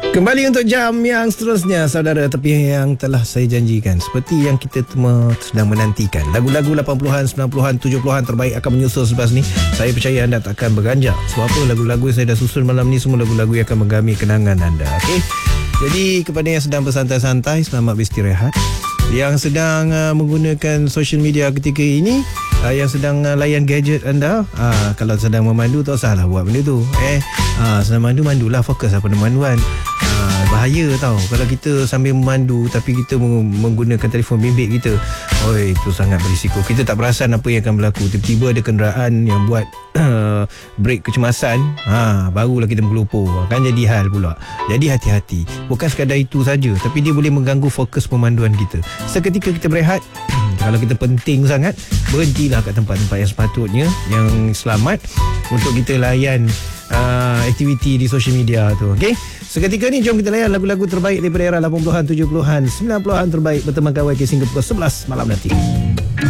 Kembali untuk jam yang seterusnya, saudara, tapi yang telah saya janjikan, seperti yang kita sedang menantikan, lagu-lagu 80-an, 90-an, 70-an terbaik akan menyusul selepas ni. Saya percaya anda tak akan berganjak. Sebab apa? Lagu-lagu yang saya dah susun malam ni semua lagu-lagu yang akan menggami kenangan anda. Okey. Jadi kepada yang sedang bersantai-santai, selamat beristirahat. Yang sedang menggunakan social media ketika ini, yang sedang layan gadget anda, kalau sedang memandu, tak usahlah buat benda tu. Sedang mandulah, fokus pada pemanduan. Bahaya tau kalau kita sambil memandu tapi kita menggunakan telefon bimbit kita. Itu sangat berisiko. Kita tak perasan apa yang akan berlaku. Tiba-tiba ada kenderaan yang buat break kecemasan, barulah kita menggelupur. Kan jadi hal pula. Jadi hati-hati. Bukan sekadar itu saja, tapi dia boleh mengganggu fokus pemanduan kita. Seketika kita berehat, kalau kita penting sangat, berhentilah kat tempat-tempat yang sepatutnya, yang selamat untuk kita layan aktiviti di social media tu. Okey, seketika ni jom kita layan lagu-lagu terbaik daripada era 80-an, 70-an, 90-an terbaik berteman kawan ke hingga pukul 11 malam nanti.